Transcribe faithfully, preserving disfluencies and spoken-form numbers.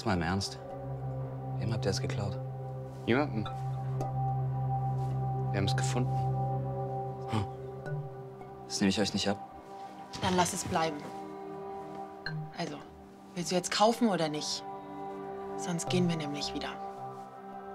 Jetzt mal im Ernst. Wem habt ihr es geklaut? Niemandem. Wir haben es gefunden. Hm. Das nehme ich euch nicht ab. Dann lass es bleiben. Also, willst du jetzt kaufen oder nicht? Sonst gehen wir nämlich wieder.